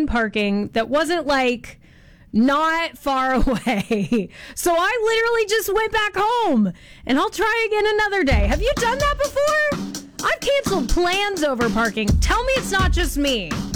find parking that wasn't like not far away. So I literally just went back home, and I'll try again another day. Have you done that before? I've canceled plans over parking. Tell me it's not just me.